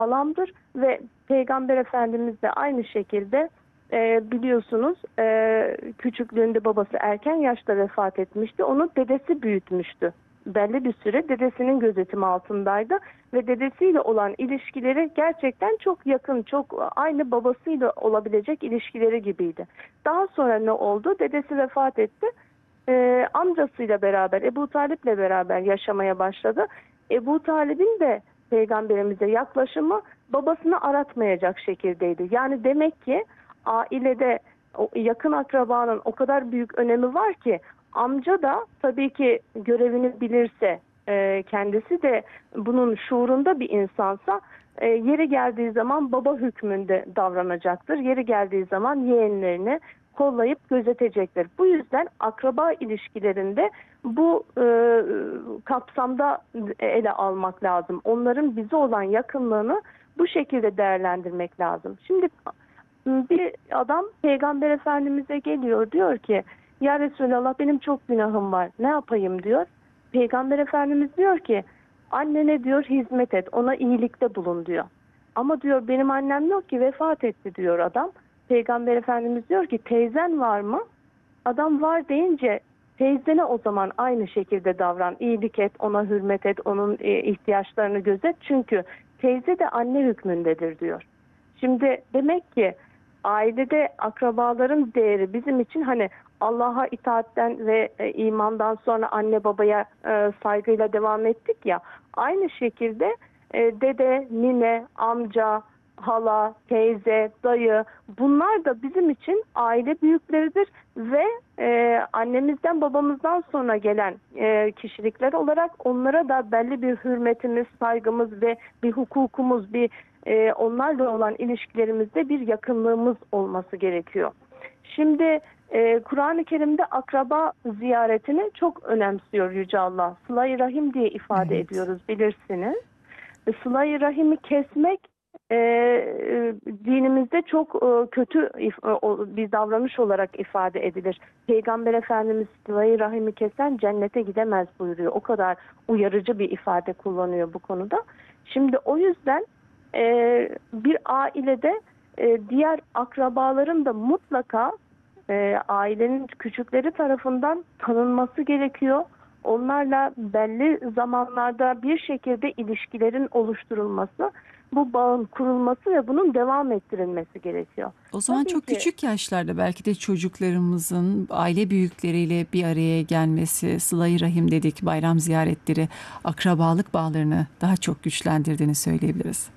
halamdır ve Peygamber Efendimiz de aynı şekilde biliyorsunuz küçüklüğünde babası erken yaşta vefat etmişti. Onu dedesi büyütmüştü. Belli bir süre dedesinin gözetimi altındaydı ve dedesiyle olan ilişkileri gerçekten çok yakın, çok aynı babasıyla olabilecek ilişkileri gibiydi. Daha sonra ne oldu? Dedesi vefat etti. Amcasıyla beraber, Ebu Talip'le beraber yaşamaya başladı. Ebu Talip'in de Peygamberimize yaklaşımı babasını aratmayacak şekildeydi. Yani demek ki ailede o yakın akrabanın o kadar büyük önemi var ki amca da tabii ki görevini bilirse, kendisi de bunun şuurunda bir insansa yeri geldiği zaman baba hükmünde davranacaktır. Yeri geldiği zaman yeğenlerini kollayıp gözetecektir. Bu yüzden akraba ilişkilerinde bu kapsamda ele almak lazım. Onların bize olan yakınlığını bu şekilde değerlendirmek lazım. Şimdi bir adam Peygamber Efendimiz'e geliyor, diyor ki ya Resulallah benim çok günahım var, ne yapayım diyor. Peygamber Efendimiz diyor ki annene diyor hizmet et, ona iyilikte bulun diyor. Ama diyor benim annem yok ki, vefat etti diyor adam. Peygamber Efendimiz diyor ki teyzen var mı? Adam var deyince teyzene o zaman aynı şekilde davran, iyilik et, ona hürmet et, onun ihtiyaçlarını gözet. Çünkü teyze de anne hükmündedir diyor. Şimdi demek ki ailede akrabaların değeri bizim için hani Allah'a itaatten ve imandan sonra anne babaya saygıyla devam ettik ya. Aynı şekilde dede, nine, amca, hala, teyze, dayı, bunlar da bizim için aile büyükleridir ve annemizden babamızdan sonra gelen kişilikler olarak onlara da belli bir hürmetimiz, saygımız ve bir hukukumuz, bir onlarla olan ilişkilerimizde bir yakınlığımız olması gerekiyor. Şimdi Kur'an-ı Kerim'de akraba ziyaretini çok önemsiyor Yüce Allah. Sıla-i Rahim diye ifade Evet. ediyoruz, bilirsiniz. Sıla-i Rahim'i kesmek dinimizde çok kötü bir davranış olarak ifade edilir. Peygamber Efendimiz Sıla-i Rahim'i kesen cennete gidemez buyuruyor. O kadar uyarıcı bir ifade kullanıyor bu konuda. Şimdi o yüzden bir ailede diğer akrabaların da mutlaka ailenin küçükleri tarafından tanınması gerekiyor. Onlarla belli zamanlarda bir şekilde ilişkilerin oluşturulması, bu bağın kurulması ve bunun devam ettirilmesi gerekiyor. O zaman Tabii çok ki küçük yaşlarda belki de çocuklarımızın aile büyükleriyle bir araya gelmesi, sıla-i rahim dedik, bayram ziyaretleri, akrabalık bağlarını daha çok güçlendirdiğini söyleyebiliriz.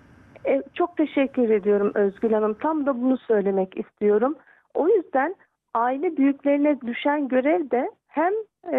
Çok teşekkür ediyorum Özgül Hanım. Tam da bunu söylemek istiyorum. O yüzden aile büyüklerine düşen görev de hem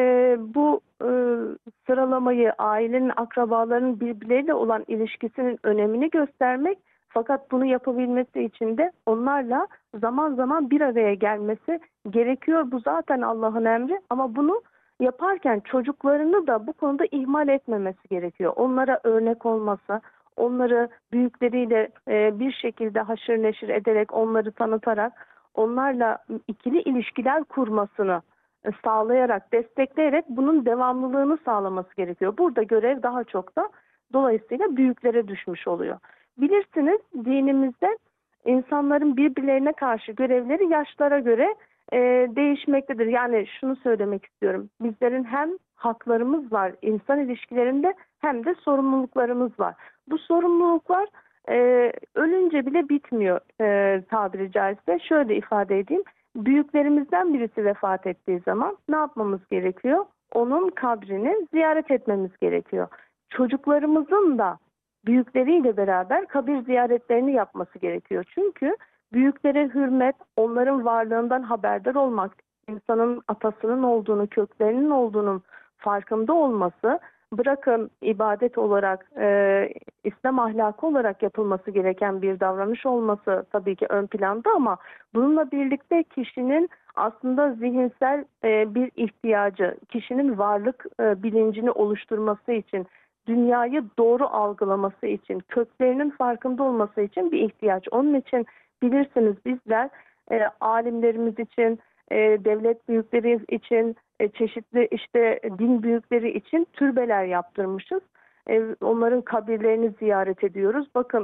bu sıralamayı, ailenin, akrabaların birbirleriyle olan ilişkisinin önemini göstermek, fakat bunu yapabilmesi için de onlarla zaman zaman bir araya gelmesi gerekiyor. Bu zaten Allah'ın emri, ama bunu yaparken çocuklarını da bu konuda ihmal etmemesi gerekiyor. Onlara örnek olması, onları büyükleriyle bir şekilde haşır neşir ederek, onları tanıtarak, onlarla ikili ilişkiler kurmasını sağlayarak, destekleyerek bunun devamlılığını sağlaması gerekiyor. Burada görev daha çok da dolayısıyla büyüklere düşmüş oluyor. Bilirsiniz, dinimizde insanların birbirlerine karşı görevleri yaşlara göre değişmektedir. Yani şunu söylemek istiyorum. Bizlerin hem haklarımız var insan ilişkilerinde, hem de sorumluluklarımız var. Bu sorumluluklar ölünce bile bitmiyor, tabiri caizse. Şöyle ifade edeyim. Büyüklerimizden birisi vefat ettiği zaman ne yapmamız gerekiyor? Onun kabrini ziyaret etmemiz gerekiyor. Çocuklarımızın da büyükleriyle beraber kabir ziyaretlerini yapması gerekiyor. Çünkü büyüklere hürmet, onların varlığından haberdar olmak, insanın atasının olduğunu, köklerinin olduğunun farkında olması, bırakın ibadet olarak, İslam ahlakı olarak yapılması gereken bir davranış olması tabii ki ön planda, ama bununla birlikte kişinin aslında zihinsel bir ihtiyacı, kişinin varlık bilincini oluşturması için, dünyayı doğru algılaması için, köklerinin farkında olması için bir ihtiyaç. Onun için bilirsiniz, bizler alimlerimiz için, devlet büyükleri için, çeşitli işte din büyükleri için türbeler yaptırmışız. Onların kabirlerini ziyaret ediyoruz. Bakın,